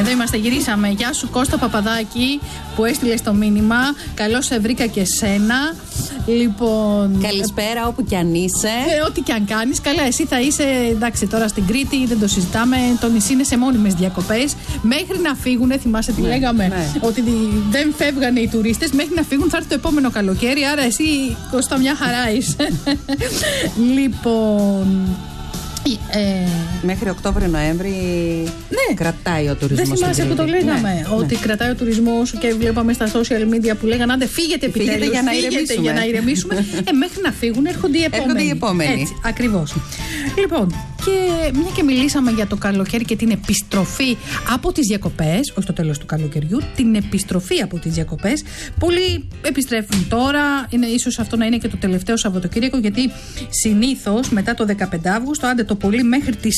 Εδώ είμαστε, γυρίσαμε. Γεια σου Κώστα Παπαδάκη που έστειλε το μήνυμα. Καλώς σε βρήκα και σένα. Λοιπόν. Καλησπέρα όπου κι αν είσαι. Ό,τι κι αν κάνεις. Καλά, εσύ θα είσαι εντάξει τώρα στην Κρήτη, δεν το συζητάμε. Το νησί είναι σε μόνιμες διακοπές. Μέχρι να φύγουνε, θυμάσαι τι λέγαμε. Ότι δεν φεύγανε οι τουρίστες. Μέχρι να φύγουν θα έρθει το επόμενο καλοκαίρι. Άρα εσύ Κώστα μια χαρά είσαι. Λοιπόν. Μέχρι Οκτώβριο-Νοέμβρη κρατάει ο τουρισμός. Δεν θυμάσαι που το λέγαμε, ότι κρατάει ο τουρισμός και βλέπαμε στα social media που λέγανε άντε φύγετε επιτέλους, φύγετε για να ηρεμήσουμε. Μέχρι να φύγουν έρχονται οι επόμενοι. Έτσι, ακριβώς. Λοιπόν, και μια και μιλήσαμε για το καλοκαίρι και την επιστροφή από τις διακοπές, όχι το τέλος του καλοκαιριού, την επιστροφή από τις διακοπές. Πολλοί επιστρέφουν τώρα, ίσως αυτό να είναι και το τελευταίο Σαββατοκύριακο, γιατί συνήθως μετά το 15 Αύγουστο, άντε το πολύ μέχρι τις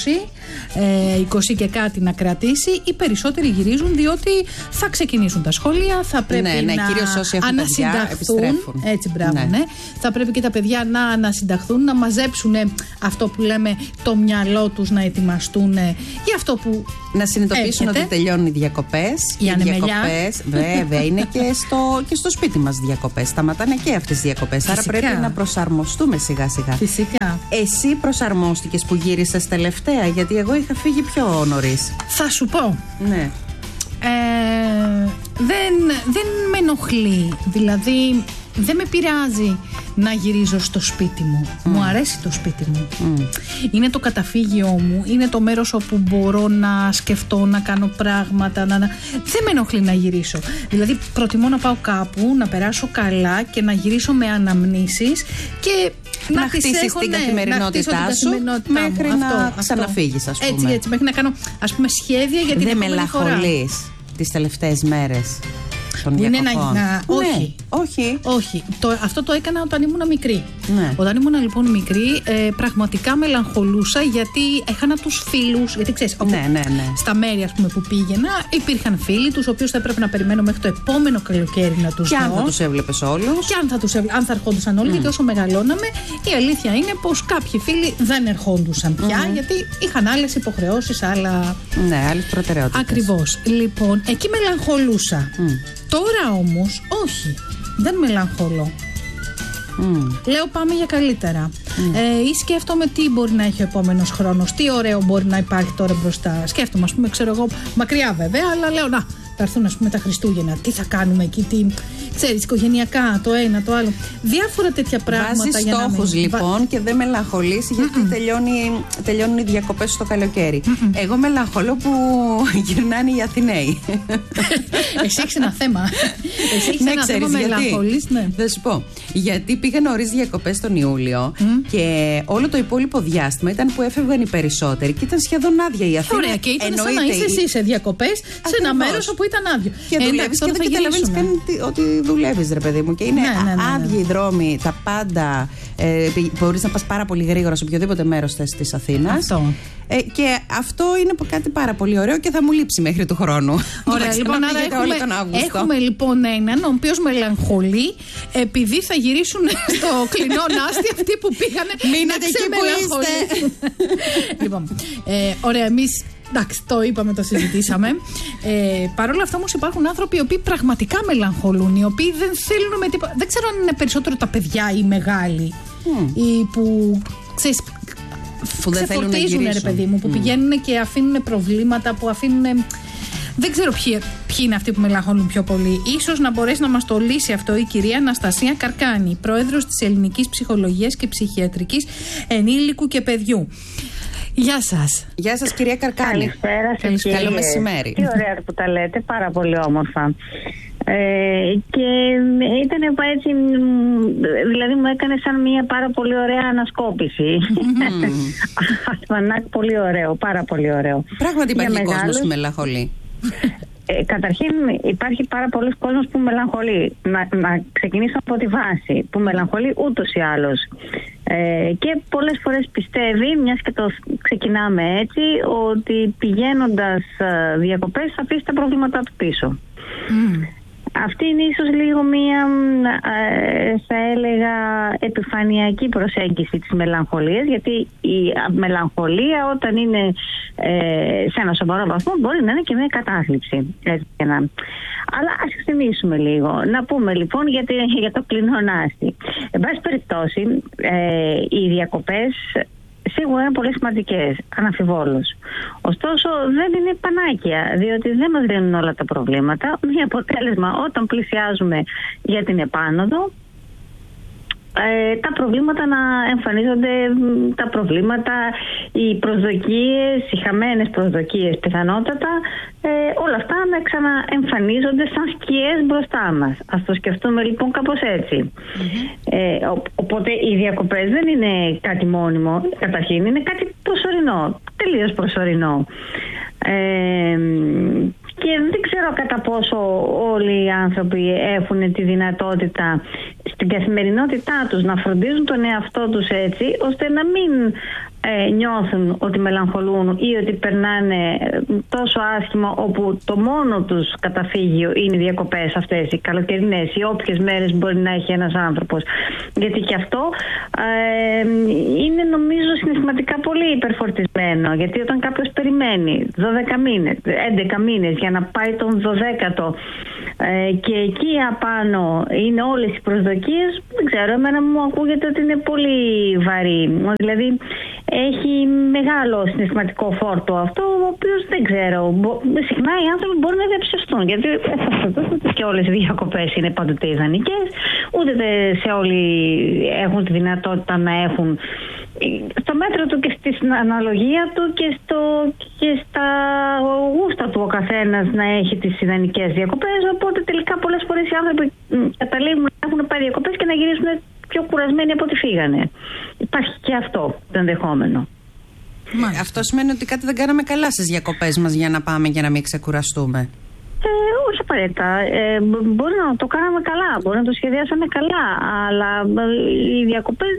20 και κάτι να κρατήσει, οι περισσότεροι γυρίζουν διότι θα ξεκινήσουν τα σχολεία, θα πρέπει να ανασυνταχθούν. Έτσι, μπράβο, ναι. Θα πρέπει και τα παιδιά να ανασυνταχθούν, να μαζέψουν αυτό που λέμε το μυαλό τους, να ετοιμαστούν για αυτό που να συνειδητοποιήσουν ότι τελειώνουν οι διακοπές. Οι διακοπές, βέβαια, είναι και στο σπίτι μας διακοπές. Σταματάνε και αυτές τις διακοπές. Φυσικά. Άρα πρέπει να προσαρμοστούμε σιγά-σιγά. Φυσικά. Εσύ προσαρμόστηκες που γύρισες τελευταία, γιατί εγώ είχα φύγει πιο νωρίς. Θα σου πω. Ναι. Δεν με ενοχλεί. Δηλαδή, δεν με πειράζει να γυρίζω στο σπίτι μου. Μου αρέσει το σπίτι μου. Είναι το καταφύγιό μου. Είναι το μέρος όπου μπορώ να σκεφτώ, να κάνω πράγματα. Δεν με ενοχλεί να γυρίσω. Δηλαδή, προτιμώ να πάω κάπου, να περάσω καλά και να γυρίσω με αναμνήσεις και να χτίσεις την καθημερινότητά σου μέχρι να ξαναφύγεις, ας πούμε. Έτσι, μέχρι να κάνω, ας πούμε, σχέδια για την επόμενη φορά. Δεν μελαγχολείς τις τελευταίες μέρες των διακοπών? Όχι. Αυτό το έκανα όταν ήμουν μικρή. Ναι. Όταν ήμουν λοιπόν μικρή, πραγματικά μελαγχολούσα γιατί έχανα τους φίλους. Γιατί ξέρεις, στα μέρη ας πούμε, που πήγαινα, υπήρχαν φίλοι τους οποίους θα έπρεπε να περιμένω μέχρι το επόμενο καλοκαίρι να τους δω. Και αν θα τους έβλεπες όλους. Και αν θα ερχόντουσαν όλοι, γιατί όσο μεγαλώναμε, η αλήθεια είναι πως κάποιοι φίλοι δεν ερχόντουσαν πια, γιατί είχαν άλλες υποχρεώσεις, άλλες προτεραιότητες. Ακριβώς. Λοιπόν, εκεί μελαγχολούσα. Τώρα όμως όχι, δεν μελαγχολώ. Λέω πάμε για καλύτερα. Ή σκέφτομαι τι μπορεί να έχει ο επόμενος χρόνος, τι ωραίο μπορεί να υπάρχει τώρα μπροστά. Σκέφτομαι, ας πούμε, ξέρω εγώ, μακριά βέβαια, αλλά λέω να, θα έρθουν ας πούμε τα Χριστούγεννα, τι θα κάνουμε εκεί, ξέρεις, οικογενειακά, το ένα, το άλλο. Διάφορα τέτοια πράγματα. Βάζεις στόχους λοιπόν και δεν μελαγχολείς γιατί τελειώνουν οι διακοπές στο καλοκαίρι. Εγώ μελαγχολώ που γυρνάνε οι Αθηναίοι. Εσύ έχεις ένα θέμα. Εσύ έχεις ένα θέμα μελαγχολείς. Θα σου πω. Γιατί πήγα νωρίς διακοπές τον Ιούλιο και όλο το υπόλοιπο διάστημα ήταν που έφευγαν οι περισσότεροι και ήταν σχεδόν άδεια η Αθήνα. Ωραία, και ήταν σαν να είσαι εσύ σε διακοπές σε ένα μέρος όπου ήταν άδειο. Και δουλεύεις και δεν καταλαβαίνεις καν ότι δουλεύεις, ρε παιδί μου. Και είναι άδειοι οι δρόμοι, τα πάντα. Μπορείς να πας πάρα πολύ γρήγορα σε οποιοδήποτε μέρος θες της Αθήνας. Και αυτό είναι κάτι πάρα πολύ ωραίο και θα μου λείψει μέχρι του χρόνου. Ωραία, λοιπόν, άρα έχουμε λοιπόν έναν ο οποίος μελαγχολεί επειδή θα γυρίσουν στο κλεινό νάστι αυτοί που πήγανε. Μείνετε εκεί που είστε. Λοιπόν, ωραία, εμείς εντάξει, το είπαμε, το συζητήσαμε. Παρ' όλα αυτά όμως υπάρχουν άνθρωποι οι οποίοι πραγματικά μελαγχολούν, οι οποίοι δεν θέλουν με τίποτα. Δεν ξέρω αν είναι περισσότερο τα παιδιά ή οι μεγάλοι, ή που ξέρεις, που δεν θέλουν να γυρίσουν, ρε παιδί μου, που πηγαίνουν και αφήνουν προβλήματα, που αφήνουν. Δεν ξέρω ποιοι είναι αυτοί που μελαγχολούν πιο πολύ. Ίσως να μπορέσει να μας το λύσει αυτό η κυρία Αναστασία Καρκάνη, πρόεδρος της Ελληνικής Ψυχολογίας και Ψυχιατρικής Ενήλικου και Παιδιού. Γεια σας. Γεια σας, κυρία Καρκάνη. Καλησπέρα σας. Καλό μεσημέρι. Τι ωραία που τα λέτε, πάρα πολύ όμορφα. Και ήταν έτσι, δηλαδή μου έκανε σαν μια πάρα πολύ ωραία ανασκόπηση. Πολύ ωραίο, πάρα πολύ ωραίο. Πράγματι υπάρχει κόσμος που μελαγχολεί. Καταρχήν υπάρχει πάρα πολλοί κόσμος που μελαγχολεί. Να ξεκινήσω από τη βάση, που μελαγχολεί ούτως ή άλλως. Και πολλές φορές πιστεύει, μιας και το ξεκινάμε έτσι, ότι πηγαίνοντας διακοπές θα αφήσει τα προβλήματά του πίσω. Αυτή είναι ίσως λίγο μία, θα έλεγα, επιφανειακή προσέγγιση της μελαγχολίας, γιατί η μελαγχολία όταν είναι σε ένα σοβαρό βαθμό μπορεί να είναι και μια κατάθλιψη. Αλλά ας θυμίσουμε λίγο. Να πούμε λοιπόν για το κλεινονάστη. Εν πάση περιπτώσει, οι διακοπές σίγουρα είναι πολύ σημαντικές, αναμφιβόλως. Ωστόσο δεν είναι πανάκια, διότι δεν μας λύνουν όλα τα προβλήματα. Με αποτέλεσμα, όταν πλησιάζουμε για την επάνωδο, τα προβλήματα να εμφανίζονται, τα προβλήματα, οι προσδοκίες, οι χαμένες προσδοκίες πιθανότατα, όλα αυτά να ξαναεμφανίζονται σαν σκιές μπροστά μας. Ας το σκεφτούμε λοιπόν κάπως έτσι. Οπότε οι διακοπές δεν είναι κάτι μόνιμο, καταρχήν είναι κάτι προσωρινό, τελείως προσωρινό. Και δεν ξέρω κατά πόσο όλοι οι άνθρωποι έχουν τη δυνατότητα στην καθημερινότητά τους να φροντίζουν τον εαυτό τους έτσι, ώστε να μην νιώθουν ότι μελαγχολούν ή ότι περνάνε τόσο άσχημα, όπου το μόνο τους καταφύγιο είναι οι διακοπές αυτές, οι καλοκαιρινές, οι όποιες μέρες μπορεί να έχει ένας άνθρωπος. Γιατί και αυτό είναι νομίζω συναισθηματικά πολύ υπερφορτισμένο, γιατί όταν κάποιος περιμένει 12 μήνες, 11 μήνες για να πάει τον 12ο και εκεί απάνω είναι όλες οι προσδοκίες, δεν ξέρω, εμένα μου ακούγεται ότι είναι πολύ βαρύ. Δηλαδή έχει μεγάλο συναισθηματικό φόρτο αυτό, ο οποίος δεν ξέρω, συχνά οι άνθρωποι μπορούν να διαψευστούν, γιατί ούτε και όλες οι διακοπές είναι πάντοτε ιδανικές, ούτε σε όλοι έχουν τη δυνατότητα να έχουν στο μέτρο του και στην αναλογία του και στα γούστα του ο καθένας να έχει τις ιδανικές διακοπές, οπότε τελικά πολλές φορές οι άνθρωποι καταλήγουν να έχουν πάει διακοπές και να γυρίσουν πιο κουρασμένοι από ό,τι φύγανε. Υπάρχει και αυτό το ενδεχόμενο. Αυτό σημαίνει ότι κάτι δεν κάναμε καλά στις διακοπές μας για να πάμε για να μην ξεκουραστούμε. Όχι απαραίτητα. Μπορεί να το κάναμε καλά, μπορεί να το σχεδιάσαμε καλά, αλλά οι διακοπές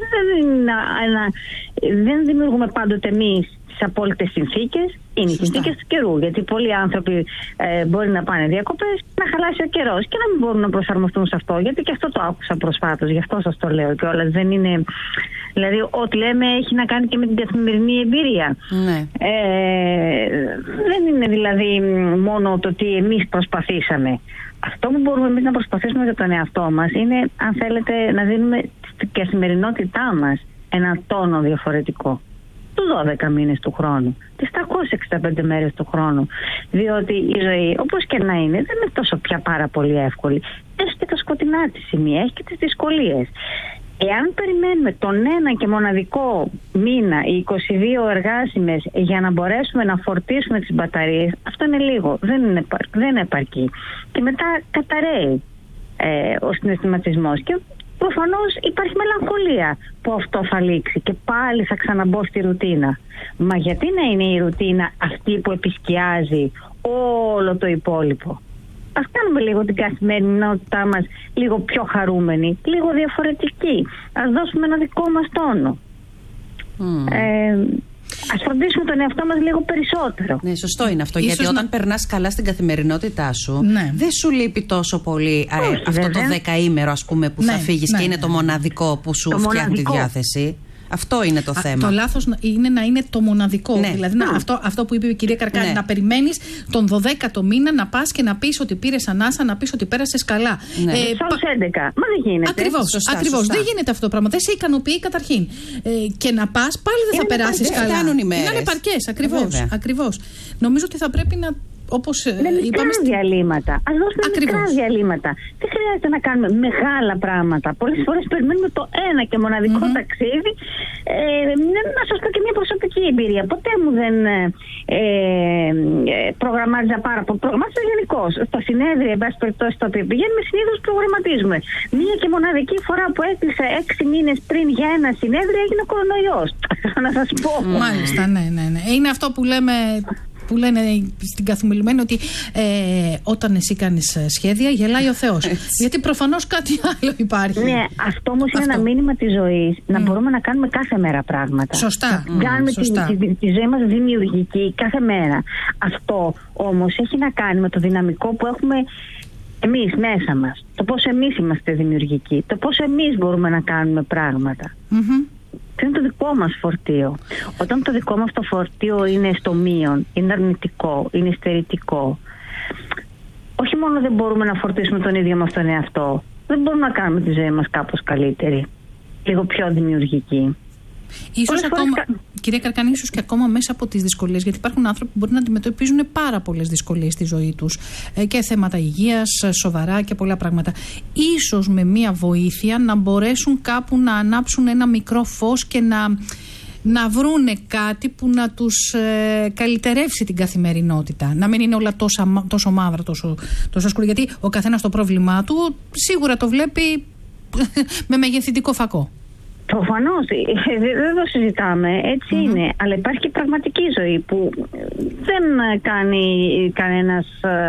δεν δημιουργούμε πάντοτε εμείς τις απόλυτες συνθήκες. Είναι οι συνθήκες του καιρού. Γιατί πολλοί άνθρωποι μπορεί να πάνε διακοπές, να χαλάσει ο καιρός και να μην μπορούν να προσαρμοστούν σε αυτό. Γιατί και αυτό το άκουσα προσφάτως, γι' αυτό σας το λέω κιόλας. Δεν είναι. Δηλαδή, ό,τι λέμε έχει να κάνει και με την καθημερινή εμπειρία. Ναι. Δεν είναι δηλαδή μόνο το τι εμείς προσπαθήσαμε. Αυτό που μπορούμε εμείς να προσπαθήσουμε για τον εαυτό μας είναι, αν θέλετε, να δίνουμε στην καθημερινότητά μας έναν τόνο διαφορετικό. Τους 12 μήνες του χρόνου, τις 365 μέρες του χρόνου. Διότι η ζωή, όπως και να είναι, δεν είναι τόσο πια πάρα πολύ εύκολη. Έχει και τα σκοτεινά της σημεία, έχει και τις δυσκολίες. Εάν περιμένουμε τον ένα και μοναδικό μήνα, οι 22 εργάσιμες, για να μπορέσουμε να φορτίσουμε τις μπαταρίες, αυτό είναι λίγο, δεν επαρκεί. Και μετά καταραίει ο συναισθηματισμός και προφανώς υπάρχει μελαγχολία που αυτό θα λήξει και πάλι θα ξαναμπω στη ρουτίνα. Μα γιατί να είναι η ρουτίνα αυτή που επισκιάζει όλο το υπόλοιπο? Ας κάνουμε λίγο την καθημερινότητά μας λίγο πιο χαρούμενη, λίγο διαφορετική. Ας δώσουμε ένα δικό μας τόνο. Ας φροντίσουμε τον εαυτό μας λίγο περισσότερο. Ναι, σωστό είναι αυτό. Γιατί όταν περνάς καλά στην καθημερινότητά σου, δεν σου λείπει τόσο πολύ αυτό το δεκαήμερο, ας πούμε, που θα φύγεις και είναι το μοναδικό που σου φτιάχνει τη διάθεση. Αυτό είναι το θέμα. Το λάθος είναι να είναι το μοναδικό. Δηλαδή αυτό που είπε η κυρία Καρκάνη, να περιμένεις τον 12ο μήνα να πας και να πεις ότι πήρες ανάσα, να πεις ότι πέρασες καλά. Στους 11. Μα δεν γίνεται. Ακριβώς. Δεν γίνεται αυτό το πράγμα. Δεν σε ικανοποιεί καταρχήν. Και να πας πάλι δεν θα περάσεις καλά. Είναι ανεπαρκές. Ακριβώς. Νομίζω ότι θα πρέπει να. Όπως είπαμε, διαλύματα. Ας δώσουμε μικρά διαλύματα. Δεν χρειάζεται να κάνουμε μεγάλα πράγματα. Πολλές φορές περιμένουμε το ένα και μοναδικό ταξίδι. Να σας πω και μια προσωπική εμπειρία. Ποτέ μου δεν προγραμμάριζα πάρα πολύ. Προγραμμάριζα γενικώς. Στα συνέδρια, εν πάση περιπτώσει, στο οποίο πηγαίνουμε, συνήθως προγραμματίζουμε. Μία και μοναδική φορά που έκλεισα 6 μήνες πριν για ένα συνέδριο έγινε ο κορονοϊός. Να σας πω. Μάλιστα, ναι. Είναι αυτό που λέμε. Που λένε στην καθημερινή ότι όταν εσύ κάνεις σχέδια γελάει ο Θεός. Γιατί προφανώς κάτι άλλο υπάρχει. Ναι, αυτό όμως είναι ένα μήνυμα της ζωής. Να μπορούμε να κάνουμε κάθε μέρα πράγματα. Σωστά. Κάνουμε τη ζωή μας δημιουργική κάθε μέρα. Αυτό όμως έχει να κάνει με το δυναμικό που έχουμε εμείς μέσα μας, το πώς εμείς είμαστε δημιουργικοί, το πώς εμείς μπορούμε να κάνουμε πράγματα. Ποιο είναι το δικό μας φορτίο. Όταν το δικό μας το φορτίο είναι στο μείον, είναι αρνητικό, είναι στερητικό, όχι μόνο δεν μπορούμε να φορτίσουμε τον ίδιο μας τον εαυτό, δεν μπορούμε να κάνουμε τη ζωή μας κάπως καλύτερη, λίγο πιο δημιουργική. Ίσως ακόμα, κυρία Καρκάνη, ίσως και ακόμα μέσα από τις δυσκολίες, γιατί υπάρχουν άνθρωποι που μπορεί να αντιμετωπίζουν πάρα πολλές δυσκολίες στη ζωή τους και θέματα υγείας, σοβαρά και πολλά πράγματα. Ίσως με μία βοήθεια να μπορέσουν κάπου να ανάψουν ένα μικρό φως και να βρούνε κάτι που να τους καλυτερεύσει την καθημερινότητα. Να μην είναι όλα τόσο μαύρα, τόσο σκούρα. Γιατί ο καθένας το πρόβλημά του σίγουρα το βλέπει με μεγεθυντικό φακό. Προφανώς, δεν το συζητάμε, έτσι είναι. Αλλά υπάρχει και πραγματική ζωή που δεν κάνει κανένας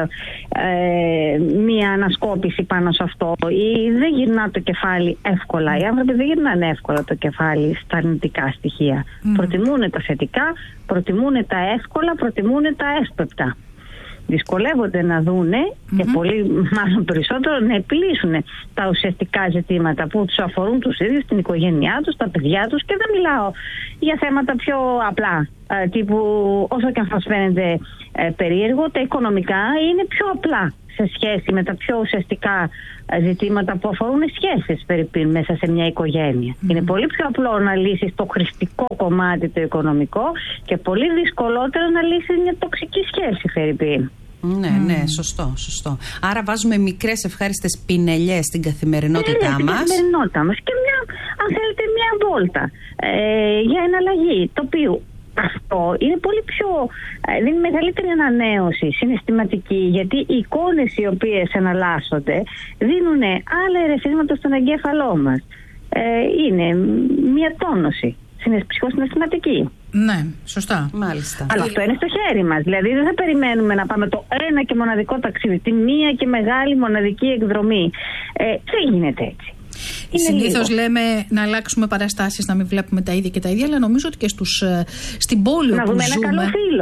μία ανασκόπηση πάνω σε αυτό ή δεν γυρνά το κεφάλι εύκολα. Οι άνθρωποι δεν γυρνάνε εύκολα το κεφάλι στα αρνητικά στοιχεία. Προτιμούν τα θετικά, προτιμούν τα εύκολα, προτιμούν τα εύπεπτα. Δυσκολεύονται να δούνε και πολύ μάλλον περισσότερο να επιλύσουν τα ουσιαστικά ζητήματα που τους αφορούν τους ίδιους, την οικογένειά τους, τα παιδιά τους, και δεν μιλάω για θέματα πιο απλά, τύπου όσο και αν σας φαίνεται περίεργο, τα οικονομικά είναι πιο απλά σε σχέση με τα πιο ουσιαστικά ζητήματα που αφορούν σχέσεις περίπου μέσα σε μια οικογένεια. Είναι πολύ πιο απλό να λύσεις το χρηστικό κομμάτι το οικονομικό και πολύ δυσκολότερο να λύσεις μια τοξική σχέση περίπου. Ναι, σωστό. Άρα βάζουμε μικρές ευχάριστες πινελιές στην καθημερινότητά μας. Στην καθημερινότητά μας και αν θέλετε μια βόλτα για εναλλαγή, το οποίο αυτό είναι πολύ πιο, δίνει μεγαλύτερη ανανέωση συναισθηματική, γιατί οι εικόνες οι οποίες εναλλάσσονται δίνουν άλλα ερεθίσματα στον εγκέφαλό μας. Είναι μια τόνωση ψυχοσυναισθηματική. Ναι, σωστά. Μάλιστα. Αλλά αυτό είναι στο χέρι μας. Δηλαδή δεν θα περιμένουμε να πάμε το ένα και μοναδικό ταξίδι, τη μία και μεγάλη μοναδική εκδρομή. Δεν γίνεται έτσι. Συνήθως λέμε να αλλάξουμε παραστάσεις, να μην βλέπουμε τα ίδια και τα ίδια, αλλά νομίζω ότι και στην πόλη να όπου δούμε ζούμε, ένα καλό φίλο.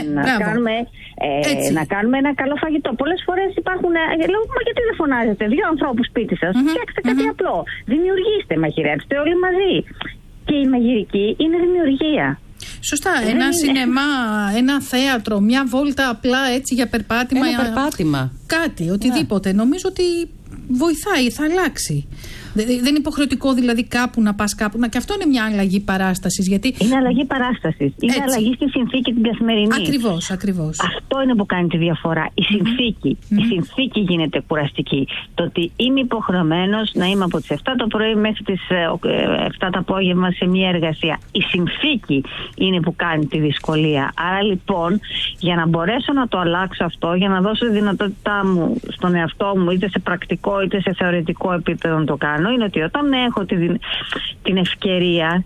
Να κάνουμε ένα καλό φαγητό. Πολλές φορές υπάρχουν. Λέω, μα γιατί δεν φωνάζετε? Δύο ανθρώπους σπίτι σας. Φτιάξτε κάτι απλό. Δημιουργήστε, μαγειρέψτε όλοι μαζί. Και η μαγειρική είναι δημιουργία. Σωστά, ένα σινεμά, ένα θέατρο, μια βόλτα απλά έτσι για περπάτημα. Ένα περπάτημα. Κάτι, οτιδήποτε. Νομίζω ότι βοηθάει, θα αλλάξει. Δεν είναι υποχρεωτικό δηλαδή κάπου να πας κάπου. Και αυτό είναι μια αλλαγή παράστασης. Γιατί... Είναι αλλαγή παράστασης. Είναι αλλαγή στη συνθήκη την καθημερινή. Ακριβώς. Αυτό είναι που κάνει τη διαφορά. Η συνθήκη. Η συνθήκη γίνεται κουραστική. Το ότι είμαι υποχρεωμένος να είμαι από τις 7 το πρωί μέχρι τις 7 το απόγευμα σε μια εργασία. Η συνθήκη είναι που κάνει τη δυσκολία. Άρα λοιπόν, για να μπορέσω να το αλλάξω αυτό, για να δώσω τη δυνατότητά μου στον εαυτό μου, είτε σε πρακτικό είτε σε θεωρητικό επίπεδο να το κάνω, είναι ότι όταν έχω την ευκαιρία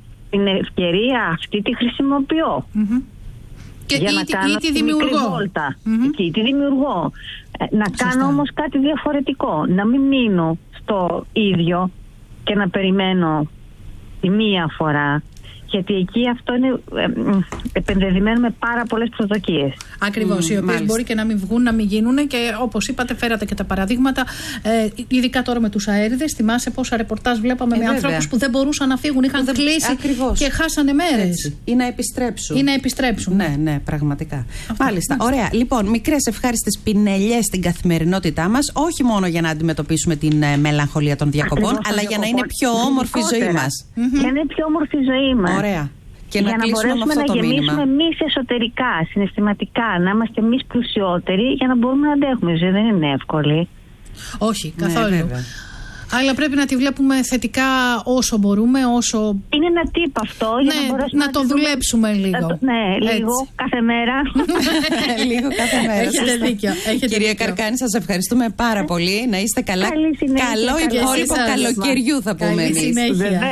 αυτή τη χρησιμοποιώ. Και για να κάνω τη δημιουργώ. Βόλτα. Και τη δημιουργώ. Να κάνω όμως κάτι διαφορετικό. Να μην μείνω στο ίδιο και να περιμένω τη μία φορά. Γιατί εκεί αυτό είναι επενδεδημένο με πάρα πολλές προσδοκίες. Ακριβώς, οι οποίες μπορεί και να μην βγουν, να μην γίνουν, και όπως είπατε, φέρατε και τα παραδείγματα. Ειδικά τώρα με τους αέριδες, θυμάσαι πόσα ρεπορτάζ βλέπαμε με ανθρώπους που δεν μπορούσαν να φύγουν, είχαν κλείσει και χάσανε μέρες. Ή να επιστρέψουν. Ναι, πραγματικά. Μάλιστα. Ωραία. Λοιπόν, μικρές ευχάριστες πινελιές στην καθημερινότητά μας, όχι μόνο για να αντιμετωπίσουμε την μελαγχολία των διακοπών, αλλά για να είναι πιο όμορφη η ζωή μας. Για να είναι πιο όμορφη η ζωή μας. Ωραία. Και για να μπορέσουμε να γεμίσουμε εμείς εσωτερικά, συναισθηματικά, να είμαστε εμείς πλουσιότεροι για να μπορούμε να αντέχουμε. Η ζωή δεν είναι εύκολη. Όχι, καθόλου. Αλλά πρέπει να τη βλέπουμε θετικά όσο μπορούμε, όσο... Είναι ένα tip αυτό για να μπορέσουμε να το δουλέψουμε λίγο. Λίγο κάθε μέρα. Λίγο κάθε μέρα. Έχετε δίκιο. Κυρία Καρκάνη, σας ευχαριστούμε πάρα πολύ. Να είστε καλά. Καλό υπόλοιπο καλοκαιριού θα πούμε εμείς. Καλή συνέχεια.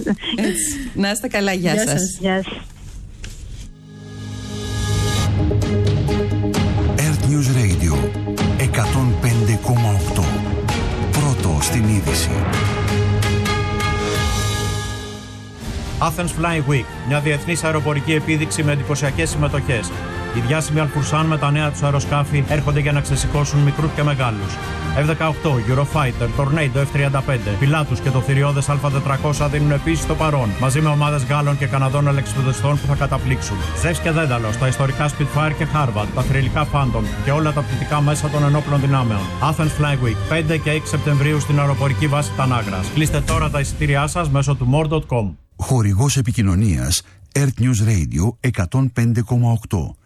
Να είστε καλά. Γεια σας. Earth News Radio 105,8. Πρώτο στην είδηση. Athens Flying Week, μια διεθνής αεροπορική επίδειξη με εντυπωσιακές συμμετοχές. Οι διάσημοι Αλφουρσάν με τα νέα τους αεροσκάφη έρχονται για να ξεσηκώσουν μικρούς και μεγάλους. F-18, Eurofighter, Tornado F-35, Πιλάτους και το θηριώδες Α400 δίνουν επίσης το παρόν, μαζί με ομάδες Γάλλων και Καναδών αλεξιπτοδιστών που θα καταπλήξουν. Ζεύς και Δένταλος, τα ιστορικά Spitfire και Harvard, τα θρυλικά Phantom και όλα τα πτυτικά μέσα των ενόπλων δυνάμεων. Athens Fly Week, 5 και 6 Σεπτεμβρίου στην αεροπορική βάση Τανάγρας. Κλείστε τώρα τα εισιτήριά σας μέσω του more.com. Χορηγός επικοινωνίας Earth News Radio 105,8.